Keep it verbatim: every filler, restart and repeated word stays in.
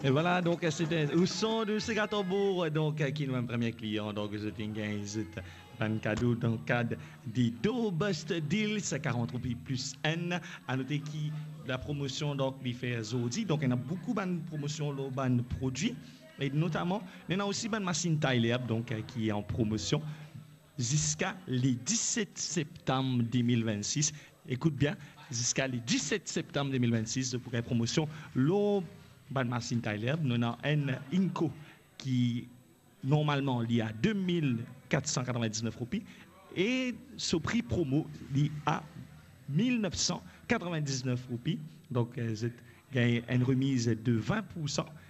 Et voilà, donc c'était au son de Segatobourg, donc qui est notre premier client. Donc, je t'ai gagné un cadeau dans le cadre des deux Bust Deals, quarante roupies plus N. À noter qui la promotion donc il fait Zodi. Donc, il y a beaucoup de promotions de produits. Et notamment, il y a aussi une machine Tyler donc qui est en promotion jusqu'à le dix-sept septembre deux mille vingt-six. Écoute bien, jusqu'à le dix-sept septembre deux mille vingt-six pour la promotion. L'eau machine Tyler, nous avons un Inco qui normalement il y a deux mille quatre cent quatre-vingt-dix-neuf roupies et ce prix promo il y a mille neuf cent quatre-vingt-dix-neuf roupies. Donc, vous avez une remise de vingt pour cent.